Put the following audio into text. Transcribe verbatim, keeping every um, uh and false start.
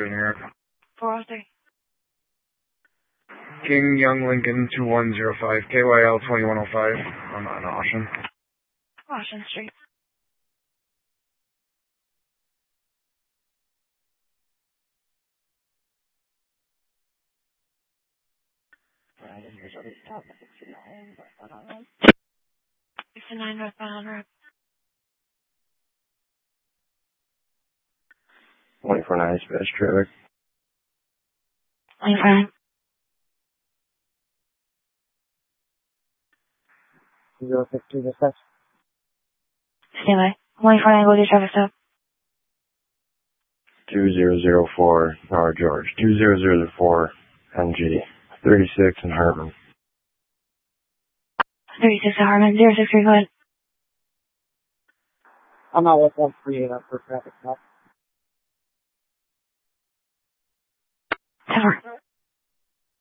good in Europe. four oh three. King Young Lincoln two one zero five, K Y L twenty-one oh five on, on Ocean. Ocean Street. sixty-nine northbound road. twenty-four nine dispatch traffic. twenty-four nine. zero six two dispatch. Stand by. twenty-four nine, go to traffic stop. two zero zero four, Howard George. two zero zero four, N G. thirty-six in Hartman. thirty-six at Hartman. zero six three, go ahead. I'm not with one three eight up for traffic stop. Tower.